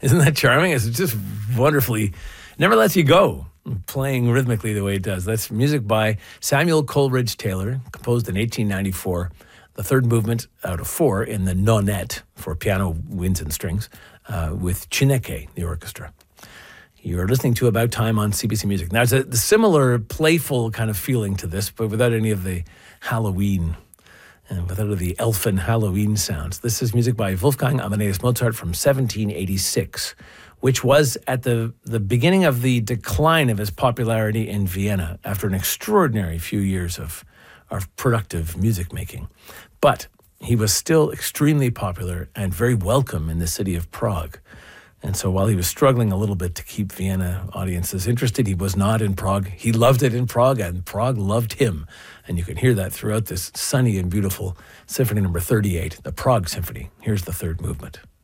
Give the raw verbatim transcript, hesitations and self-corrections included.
Isn't that charming? It's just wonderfully, never lets you go, playing rhythmically the way it does. That's music by Samuel Coleridge Taylor, composed in eighteen ninety-four. The third movement out of four in the nonette for piano, winds, and strings, uh, with Chineke, the orchestra. You're listening to About Time on C B C Music. Now, there's a similar playful kind of feeling to this, but without any of the Halloween and without the elfin Halloween sounds. This is music by Wolfgang Amadeus Mozart from seventeen eighty-six, which was at the, the beginning of the decline of his popularity in Vienna after an extraordinary few years of, of productive music making. But he was still extremely popular and very welcome in the city of Prague. And so while he was struggling a little bit to keep Vienna audiences interested, he was not in Prague. He loved it in Prague, and Prague loved him. And you can hear that throughout this sunny and beautiful Symphony number thirty-eight, the Prague Symphony. Here's the third movement.